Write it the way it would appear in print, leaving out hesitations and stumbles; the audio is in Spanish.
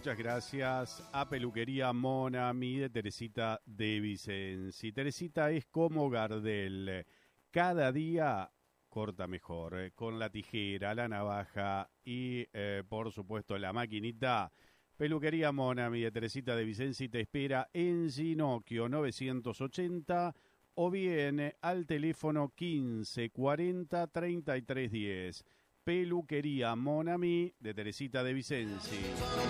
Muchas gracias a Peluquería Monami de Teresita de Vicenzi. Teresita es como Gardel. Cada día corta mejor. Con la tijera, la navaja y, por supuesto, la maquinita. Peluquería Monami de Teresita de Vicenzi te espera en Ginocchio 980 o bien al teléfono 15 40 33 10. Peluquería Monami de Teresita de Vicenzi.